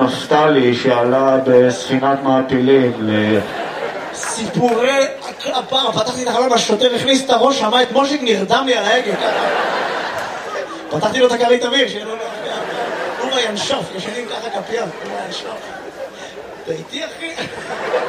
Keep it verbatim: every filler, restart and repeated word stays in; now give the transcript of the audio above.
נפתלי שעלה בספינת מעפילים ל... סיפורי הפעם, פתחתי את החלון, השוטר הכניס את הראש, שמע את מושיק, נרדם לי על ההגה. פתחתי לו את הקרית אוויר, הוא ינשוף, ישנים ככה כפיו, הוא ינשוף. אתה איתי אחי?